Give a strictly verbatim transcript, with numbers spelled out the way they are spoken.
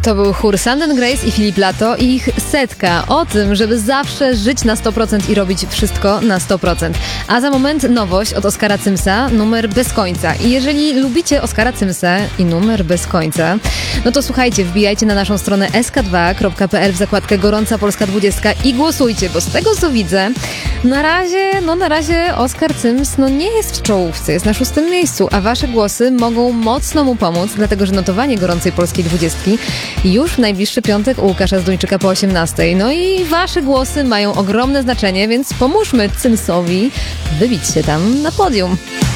To był chór Sand and Grace i Filip Lato i ich setka o tym, żeby zawsze żyć na sto procent i robić wszystko na sto procent. A za moment nowość od Oskara Cymsa, numer bez końca. I jeżeli lubicie Oskara Cymsa i numer bez końca, no to słuchajcie, wbijajcie na naszą stronę s k dwa kropka p l w zakładkę Gorąca Polska dwudziestka i głosujcie, bo z tego co widzę, na razie, no na razie Oskar Cyms no nie jest w czołówce, jest na szóstym miejscu, a wasze głosy mogą mocno mu pomóc, dlatego że notowanie Gorącej Polskiej dwudziestki już w najbliższy piątek u Łukasza Zduńczyka po osiemnastej. No i wasze głosy mają ogromne znaczenie, więc pomóżmy Cymsowi wybić się tam na podium.